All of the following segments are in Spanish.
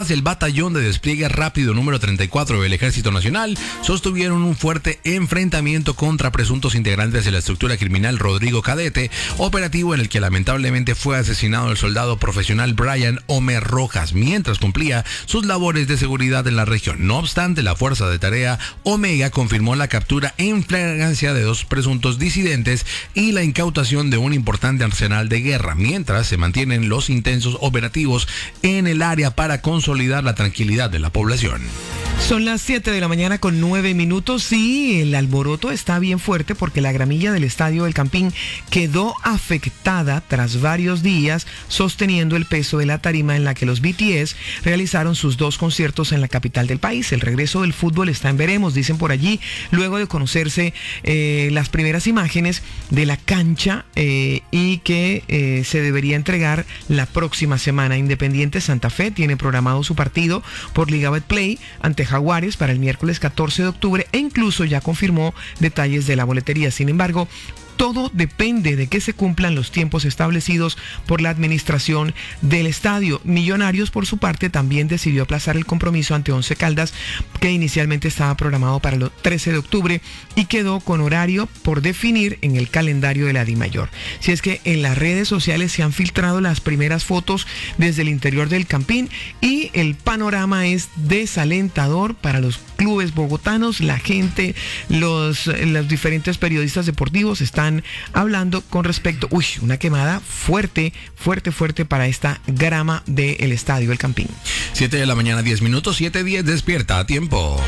tropas del Batallón de Despliegue Rápido número 34 del Ejército Nacional sostuvieron un fuerte enfrentamiento contra presuntos integrantes de la estructura criminal Rodrigo Cadete, operativo en el que lamentablemente fue asesinado el soldado profesional Brian Homer Rojas mientras cumplía sus labores de seguridad en la región. No obstante, la Fuerza de Tarea Omega confirmó la captura en flagrancia de 2 presuntos disidentes y la incautación de un importante arsenal de guerra, mientras se mantienen los intensos operativos en el área para consolidar la tranquilidad de la población. Son las 7 de la mañana con 9 minutos. Sí, el alboroto está bien fuerte porque la gramilla del estadio del Campín quedó afectada tras varios días sosteniendo el peso de la tarima en la que los BTS realizaron sus 2 conciertos en la capital del país. El regreso del fútbol está en veremos, dicen por allí, luego de conocerse las primeras imágenes de la cancha y que se debería entregar la próxima semana. Independiente Santa Fe tiene programado su partido por Liga Betplay ante Jaguares para el miércoles 14 de octubre e incluso ya confirmó detalles de la boletería. Sin embargo, todo depende de que se cumplan los tiempos establecidos por la administración del estadio. Millonarios, por su parte, también decidió aplazar el compromiso ante Once Caldas, que inicialmente estaba programado para el 13 de octubre y quedó con horario por definir en el calendario de la DIMAYOR. Si es que en las redes sociales se han filtrado las primeras fotos desde el interior del Campín y el panorama es desalentador para los clubes bogotanos. La gente, los diferentes periodistas deportivos están hablando con respecto, una quemada fuerte para esta grama del estadio El Campín. 7 de la mañana, 10 minutos, 7:10, despierta a tiempo.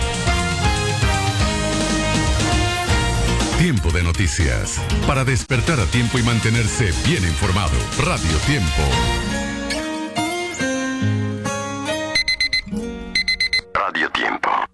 Tiempo de noticias. Para despertar a tiempo y mantenerse bien informado. Radio Tiempo. Radio Tiempo.